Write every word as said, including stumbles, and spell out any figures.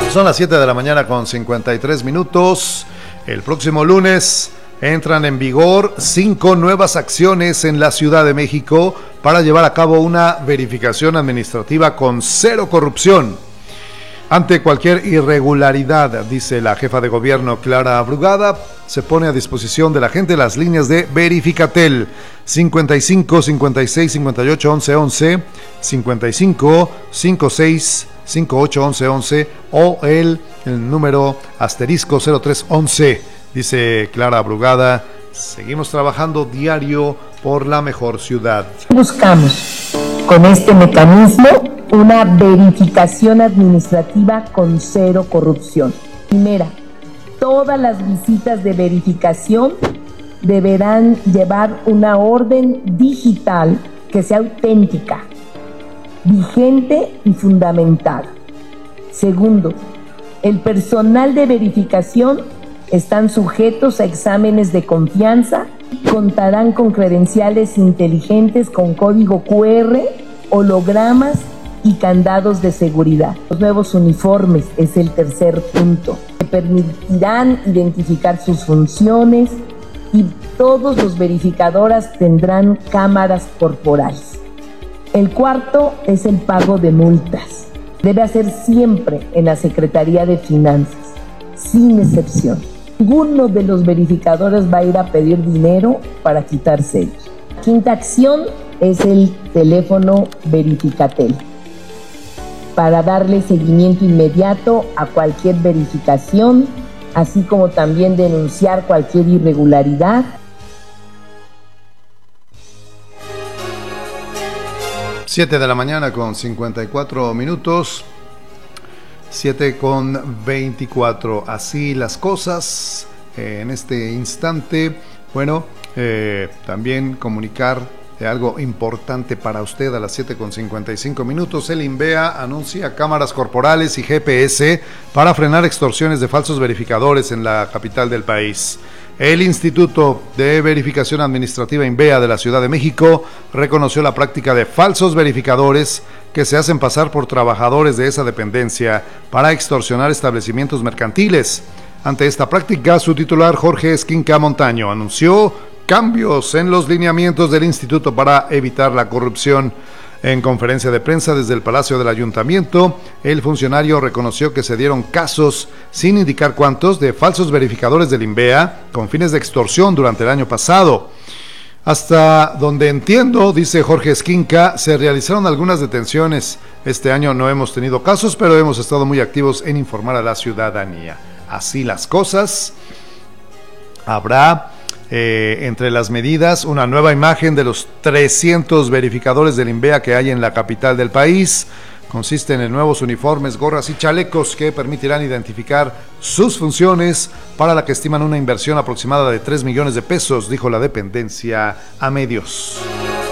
Son las siete de la mañana con cincuenta y tres minutos. El próximo lunes entran en vigor cinco nuevas acciones en la Ciudad de México para llevar a cabo una verificación administrativa con cero corrupción. Ante cualquier irregularidad, dice la jefa de gobierno Clara Brugada, se pone a disposición de la gente las líneas de Verificatel cincuenta y cinco, cincuenta y seis, cincuenta y ocho, once, once, cincuenta y cinco, cincuenta y seis, cincuenta y ocho, once, once o el, el número asterisco cero tres once. Dice Clara Brugada, seguimos trabajando diario por la mejor ciudad. Buscamos con este mecanismo una verificación administrativa con cero corrupción. Primera, todas las visitas de verificación deberán llevar una orden digital que sea auténtica, vigente y fundamentada. Segundo, el personal de verificación están sujetos a exámenes de confianza, contarán con credenciales inteligentes con código cu erre, hologramas y candados de seguridad. Los nuevos uniformes es el tercer punto, que permitirán identificar sus funciones y todos los verificadores tendrán cámaras corporales. El cuarto es el pago de multas. Debe hacer siempre en la Secretaría de Finanzas, sin excepción. Ninguno de los verificadores va a ir a pedir dinero para quitar sellos. La quinta acción es el teléfono Verificatel, para darle seguimiento inmediato a cualquier verificación, así como también denunciar cualquier irregularidad. siete de la mañana con cincuenta y cuatro minutos. siete con veinticuatro. Así las cosas eh, en este instante. Bueno, eh, también comunicar de algo importante para usted a las siete con cincuenta y cinco minutos. El INVEA anuncia cámaras corporales y G P S para frenar extorsiones de falsos verificadores en la capital del país. El Instituto de Verificación Administrativa INVEA de la Ciudad de México reconoció la práctica de falsos verificadores que se hacen pasar por trabajadores de esa dependencia para extorsionar establecimientos mercantiles. Ante esta práctica, su titular Jorge Esquinca Montaño anunció cambios en los lineamientos del instituto para evitar la corrupción. En conferencia de prensa desde el Palacio del Ayuntamiento, el funcionario reconoció que se dieron casos, sin indicar cuántos, de falsos verificadores del INVEA con fines de extorsión durante el año pasado. Hasta donde entiendo, dice Jorge Esquinca, se realizaron algunas detenciones. Este año no hemos tenido casos, pero hemos estado muy activos en informar a la ciudadanía. Así las cosas. Habrá Eh, entre las medidas, una nueva imagen de los trescientos verificadores del INVEA que hay en la capital del país. Consisten en nuevos uniformes, gorras y chalecos que permitirán identificar sus funciones, para la que estiman una inversión aproximada de tres millones de pesos, dijo la dependencia a medios.